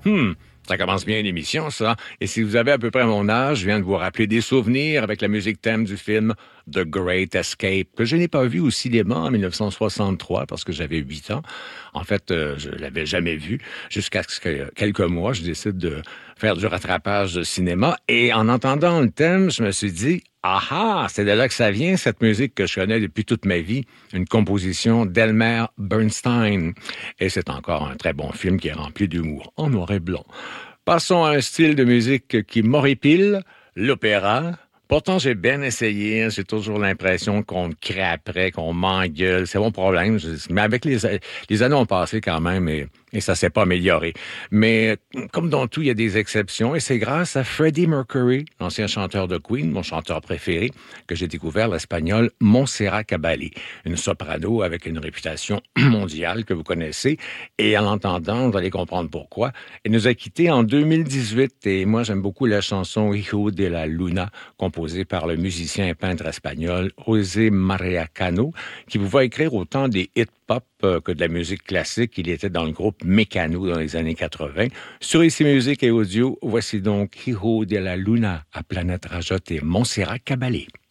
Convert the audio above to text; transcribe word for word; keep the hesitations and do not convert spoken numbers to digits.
Hmm, ça commence bien l'émission, ça. Et si vous avez à peu près mon âge, je viens de vous rappeler des souvenirs avec la musique thème du film The Great Escape, que je n'ai pas vu au cinéma en dix-neuf cent soixante-trois parce que j'avais huit ans. En fait, euh, je l'avais jamais vu jusqu'à ce que quelques mois, je décide de faire du rattrapage de cinéma. Et en entendant le thème, je me suis dit, ah ah, c'est de là que ça vient, cette musique que je connais depuis toute ma vie, une composition d'Elmer Bernstein. Et c'est encore un très bon film qui est rempli d'humour en noir et blanc. Passons à un style de musique qui m'horripile, l'opéra. Pourtant, j'ai bien essayé. J'ai toujours l'impression qu'on me crée après, qu'on m'engueule. C'est mon problème. Mais avec les, les années ont passé quand même et, et ça s'est pas amélioré. Mais comme dans tout, il y a des exceptions et c'est grâce à Freddie Mercury, l'ancien chanteur de Queen, mon chanteur préféré, que j'ai découvert l'espagnol Montserrat Caballé, une soprano avec une réputation mondiale que vous connaissez. Et en l'entendant, vous allez comprendre pourquoi. Elle nous a quittés en deux mille dix-huit et moi, j'aime beaucoup la chanson Hijo de la Luna, composé par le musicien et peintre espagnol José María Cano, qui vous va écrire autant des hits pop que de la musique classique. Il était dans le groupe Mécano dans les années quatre-vingt. Sur Ici Musique et Audio, voici donc Hijo de la Luna à Planète Rajot et Montserrat Caballé.